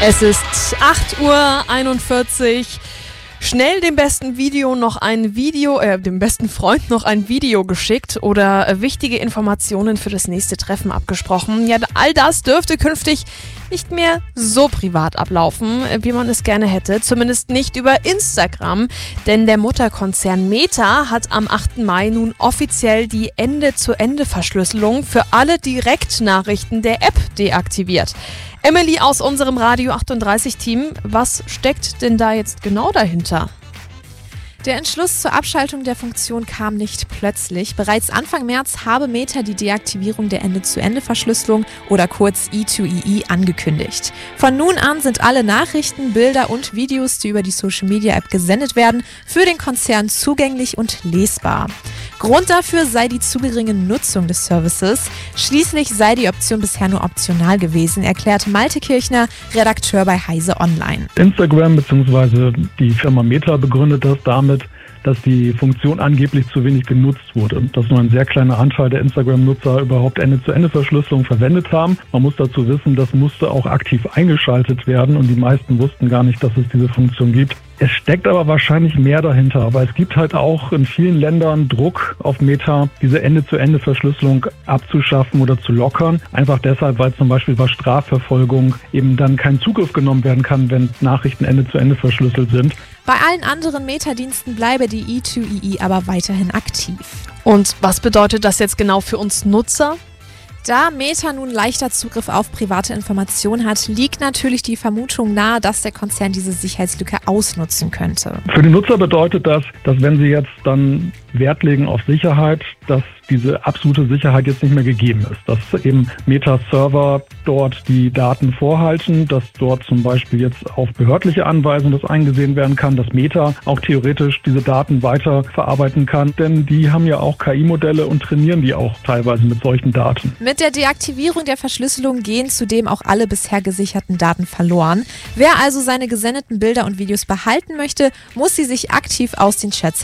Es ist 8:41 Uhr. Schnell dem besten Freund noch ein Video geschickt oder wichtige Informationen für das nächste Treffen abgesprochen. Ja, all das dürfte künftig nicht mehr so privat ablaufen, wie man es gerne hätte. Zumindest nicht über Instagram, denn der Mutterkonzern Meta hat am 8. Mai nun offiziell die Ende-zu-Ende-Verschlüsselung für alle Direktnachrichten der App deaktiviert. Emily aus unserem Radio 38-Team, was steckt denn da jetzt genau dahinter? Der Entschluss zur Abschaltung der Funktion kam nicht plötzlich. Bereits Anfang März habe Meta die Deaktivierung der Ende-zu-Ende-Verschlüsselung oder kurz E2EE angekündigt. Von nun an sind alle Nachrichten, Bilder und Videos, die über die Social-Media-App gesendet werden, für den Konzern zugänglich und lesbar. Grund dafür sei die zu geringe Nutzung des Services. Schließlich sei die Option bisher nur optional gewesen, erklärt Malte Kirchner, Redakteur bei Heise Online. Instagram bzw. die Firma Meta begründet das damit, dass die Funktion angeblich zu wenig genutzt wurde. Dass nur ein sehr kleiner Anteil der Instagram-Nutzer überhaupt Ende-zu-Ende-Verschlüsselung verwendet haben. Man muss dazu wissen, das musste auch aktiv eingeschaltet werden und die meisten wussten gar nicht, dass es diese Funktion gibt. Es steckt aber wahrscheinlich mehr dahinter, aber es gibt halt auch in vielen Ländern Druck auf Meta, diese Ende-zu-Ende-Verschlüsselung abzuschaffen oder zu lockern. Einfach deshalb, weil zum Beispiel bei Strafverfolgung eben dann kein Zugriff genommen werden kann, wenn Nachrichten Ende-zu-Ende verschlüsselt sind. Bei allen anderen Meta-Diensten bleibe die E2EE aber weiterhin aktiv. Und was bedeutet das jetzt genau für uns Nutzer? Da Meta nun leichter Zugriff auf private Informationen hat, liegt natürlich die Vermutung nahe, dass der Konzern diese Sicherheitslücke ausnutzen könnte. Für den Nutzer bedeutet das, dass wenn sie jetzt dann Wert legen auf Sicherheit, dass diese absolute Sicherheit jetzt nicht mehr gegeben ist. Dass eben Meta-Server dort die Daten vorhalten, dass dort zum Beispiel jetzt auf behördliche Anweisung das eingesehen werden kann, dass Meta auch theoretisch diese Daten weiter verarbeiten kann, denn die haben ja auch KI-Modelle und trainieren die auch teilweise mit solchen Daten. Mit der Deaktivierung der Verschlüsselung gehen zudem auch alle bisher gesicherten Daten verloren. Wer also seine gesendeten Bilder und Videos behalten möchte, muss sie sich aktiv aus den Chats